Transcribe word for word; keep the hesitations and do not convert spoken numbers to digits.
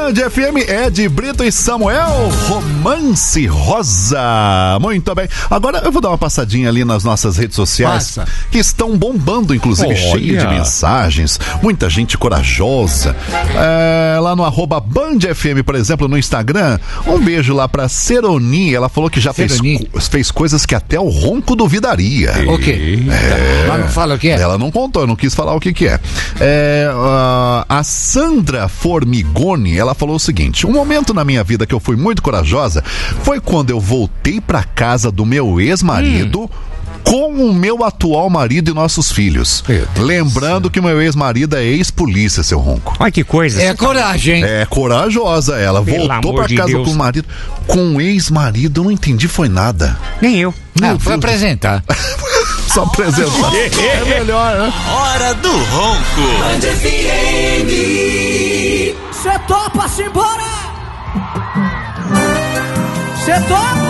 Band F M, Ed Brito e Samuel, Romance Rosa. Muito bem. Agora eu vou dar uma passadinha ali nas nossas redes sociais. Passa. Que estão bombando, inclusive, Olha. cheio de mensagens. Muita gente corajosa. É, lá no arroba Band F M, por exemplo, no Instagram. Um beijo lá pra Seroni. Ela falou que já fez, fez coisas que até o ronco duvidaria. O quê? É, Ela não fala o que é? Ela não contou, eu não quis falar o que que é. É, uh, a Sandra Formigoni, ela falou o seguinte: um momento na minha vida que eu fui muito corajosa foi quando eu voltei pra casa do meu ex-marido hum. com o meu atual marido e nossos filhos. Lembrando que meu ex-marido é ex-polícia, seu ronco. Olha que coisa. É coragem, hein? É corajosa ela. Pelo Voltou pra de casa Deus. com o marido. Com o ex-marido, eu não entendi, foi nada. Nem eu. Ah, foi apresentar. Só apresentar. É melhor, né? Hora do Ronco. Cê topa-se embora? Cê topa?